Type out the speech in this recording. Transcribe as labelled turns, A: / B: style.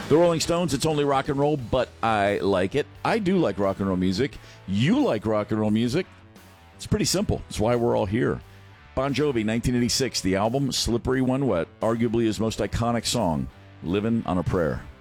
A: The Rolling Stones, it's only rock and roll, but I like it. I do like rock and roll music. You like rock and roll music. It's pretty simple. It's why we're all here. Bon Jovi, 1986, the album Slippery When Wet, arguably his most iconic song, Livin' on a Prayer.